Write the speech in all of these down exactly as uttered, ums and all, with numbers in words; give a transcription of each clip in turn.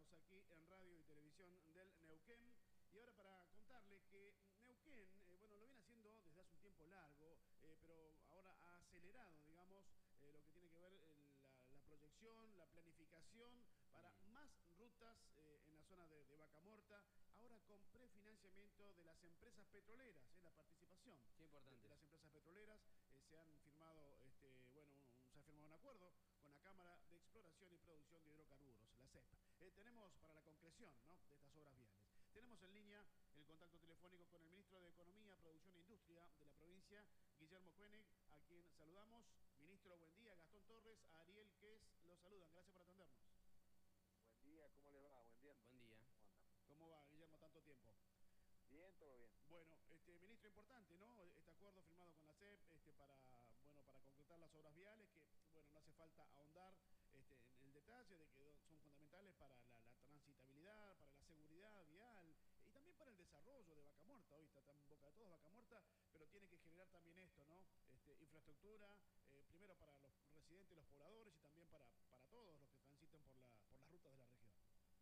estamos aquí en Radio y Televisión del Neuquén. Y ahora para contarles que Neuquén, eh, bueno, lo viene haciendo desde hace un tiempo largo, eh, pero ahora ha acelerado, digamos, eh, lo que tiene que ver eh, la, la proyección, la planificación para Mm. más rutas eh, en la zona de, de Vaca Muerta, ahora con prefinanciamiento de las empresas petroleras, eh, la participación Qué de, de importante las eso. empresas petroleras. Eh, se han firmado, este, bueno, un, se ha firmado un acuerdo con la Cámara de Exploración y Producción de Hidrocarburos, la C E P. Eh, tenemos para la concreción, ¿no?, de estas obras viales. Tenemos en línea el contacto telefónico con el ministro de Economía, Producción e Industria de la provincia, Guillermo Koenig, a quien saludamos. Ministro, buen día. Gastón Torres, a Ariel Ques, los saludan. Gracias por atendernos. Buen día, ¿cómo les va? Buen día. Buen día. ¿Cómo andan? ¿Cómo va, Guillermo, tanto tiempo? Bien, todo bien. Bueno, este ministro, importante, ¿no? Este acuerdo firmado con la C E P este, para, bueno, para concretar las obras viales, que, bueno, no hace falta ahondar este, en el detalle de que son fundamentales para la, la transitabilidad, para la seguridad vial y también para el desarrollo de Vaca Muerta. Hoy está en boca de todos Vaca Muerta, pero tiene que generar también esto, ¿no? Este, infraestructura, eh, primero para los residentes, los pobladores y también para, para todos los que transiten por, la, por las rutas de la región.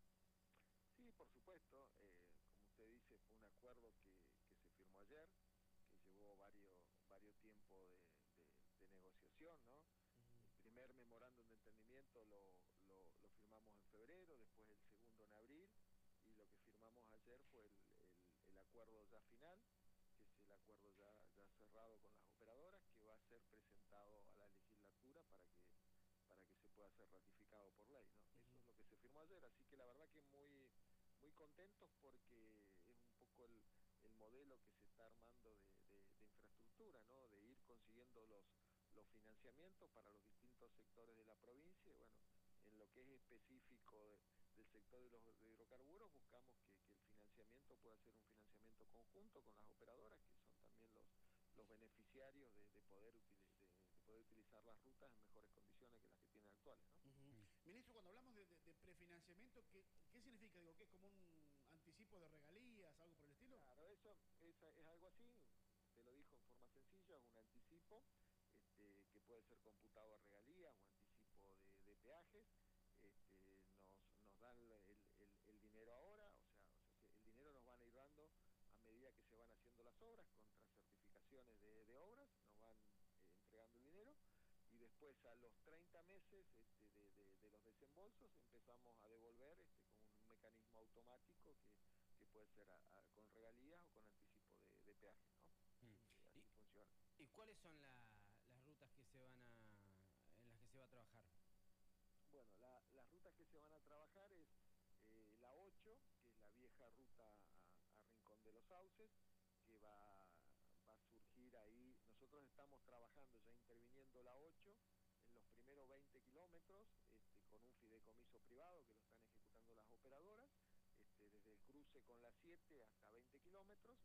Sí, por supuesto, eh, como usted dice, fue un acuerdo que, que se firmó ayer, que llevó varios, varios tiempos de, de, de negociación, ¿no? Uh-huh. El primer memorándum de entendimiento lo, lo, lo firmamos en febrero, después el segundo en abril, y lo que firmamos ayer fue el, el, el acuerdo ya final, que es el acuerdo ya, ya cerrado con las operadoras, que va a ser presentado a la legislatura para que para que se pueda ser ratificado por ley, ¿no? Uh-huh. Eso es lo que se firmó ayer, así que la verdad que muy muy contentos porque es un poco el, el modelo que se está armando de, de, de infraestructura, ¿no? De ir consiguiendo los, los financiamientos para los distintos sectores de la provincia. Y bueno, en lo que es específico de, del sector de los de hidrocarburos, buscamos que, que el financiamiento pueda ser un financiamiento conjunto con las operadoras, que son también los, los beneficiarios de, de, poder util, de, de poder utilizar las rutas en mejores condiciones que las que tienen actuales, ¿no? Uh-huh. Mm. Ministro, cuando hablamos de, de, de prefinanciamiento, ¿qué, ¿qué significa? Digo, ¿que es como un anticipo de regalías, algo por el estilo? Claro, eso es, es algo así, te lo dijo en forma sencilla, es un anticipo este, que puede ser computado a regalías o anticipo de, de peajes. Este, nos, nos dan el, el, el dinero ahora, o sea, o sea, el dinero nos van a ir dando a medida que se van haciendo las obras, contra certificaciones de, de obras, nos van eh, entregando el dinero, y después a los treinta meses este, de, de, de los desembolsos empezamos a devolver este, con un mecanismo automático que, que puede ser a, a, con regalías o con anticipo de, de peaje, ¿no? Mm. Eh, así ¿Y, funciona. ¿Y cuáles son la, las rutas que se van a, en las que se va a trabajar? Bueno, la, las rutas que se van a trabajar es eh, la ocho, que es la vieja ruta a, a Rincón de los Sauces, que va, va a surgir ahí. Nosotros estamos trabajando, ya interviniendo la ocho, en los primeros veinte kilómetros, este, con un fideicomiso privado que lo están ejecutando las operadoras, este, desde el cruce con la siete hasta veinte kilómetros,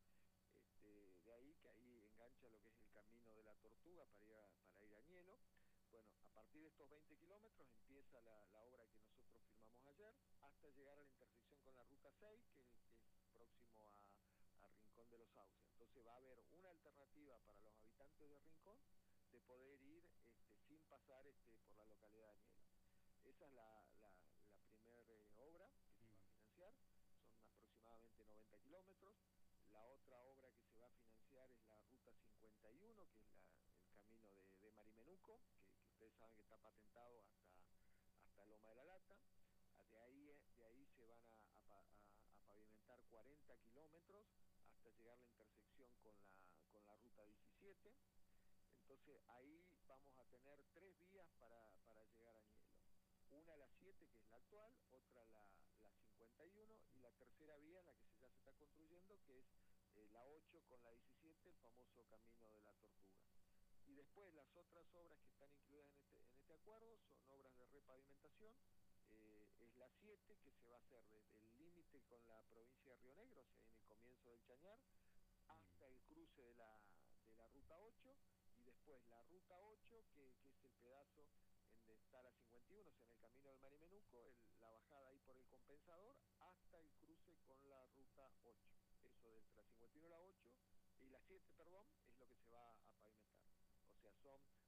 este, de ahí que ahí engancha lo que es el camino de la Tortuga para ir a, para ir a Ñelo. Bueno, a partir de estos veinte kilómetros empieza la, la obra que nosotros firmamos ayer, hasta llegar a la intersección con la ruta seis, que, que es próximo a, a Rincón de los Sauces. Entonces va a haber una alternativa para los habitantes de Rincón de poder ir este, sin pasar este, por la localidad de Añelo. Esa es la, la, la primera eh, obra que se va a financiar, son aproximadamente noventa kilómetros. La otra obra que se va a financiar es la ruta cincuenta y uno, que es la, el camino de, de Marimenuco, que, que ustedes saben que está patentado hasta, hasta Loma de la Lata. De ahí, de ahí se van a, a, a, a pavimentar cuarenta kilómetros hasta llegar a la intersección con la, con la ruta diecisiete. Entonces ahí vamos a tener tres vías para, para llegar a Añelo. Una la siete, que es la actual, otra la, la cincuenta y uno, y la tercera vía, la que se, ya se está construyendo, que es eh, la ocho con la diecisiete, el famoso Camino de la Tortuga. Y después las otras obras que están incluidas en este, en este acuerdo son obras de repavimentación. Eh, es la siete, que se va a hacer desde el límite con la provincia de Río Negro, o sea, en el comienzo del Chañar, hasta el cruce de la, de la ruta ocho, y después la ruta ocho, que, que es el pedazo en donde está la cincuenta y uno, o sea, en el camino del Marimenuco, el, la bajada ahí por el Compensador, hasta el cruce con la ruta ocho. Eso de entre la cincuenta y uno y la ocho, y la siete, perdón, es lo que se va a pavimentar. O sea, son